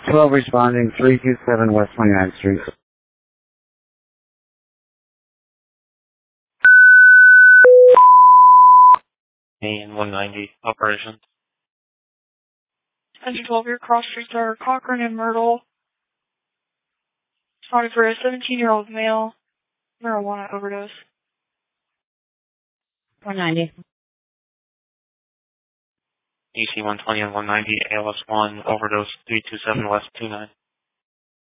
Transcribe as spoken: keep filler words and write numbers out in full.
twelve responding, three two seven West twenty-ninth Street. And one ninety operations. ten to twelve, your cross streets are Cochran and Myrtle. Responding for a seventeen-year-old male marijuana overdose. one ninety. E C one twenty and one ninety, A L S one, overdose three two seven West two nine.